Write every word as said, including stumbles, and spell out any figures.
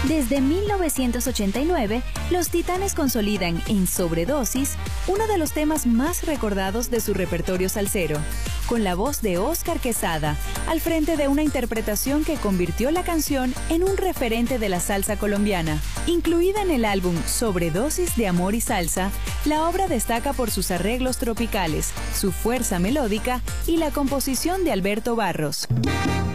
Desde mil novecientos ochenta y nueve, los Titanes consolidan en Sobredosis uno de los temas más recordados de su repertorio salsero, con la voz de Óscar Quesada, al frente de una interpretación que convirtió la canción en un referente de la salsa colombiana. Incluida en el álbum Sobredosis de Amor y Salsa, la obra destaca por sus arreglos tropicales, su fuerza melódica y la composición de Alberto Barros.